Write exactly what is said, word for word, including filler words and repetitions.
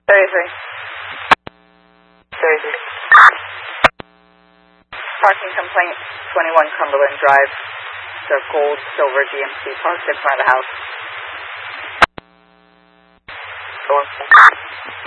thirty-three. thirty-three. Parking complaint, twenty-one Cumberland Drive. The gold silver G M C parked in front of the house. Door.